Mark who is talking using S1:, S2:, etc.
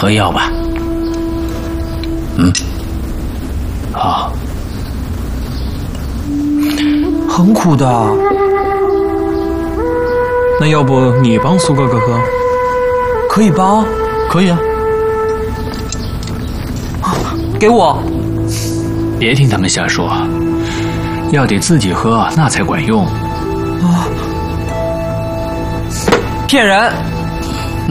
S1: 喝药吧。好。
S2: 很苦的。那要不你帮苏哥哥喝？可以帮？
S1: 可以啊。
S2: 给我。
S1: 别听他们瞎说，药得自己喝，那才管用。
S2: 骗人！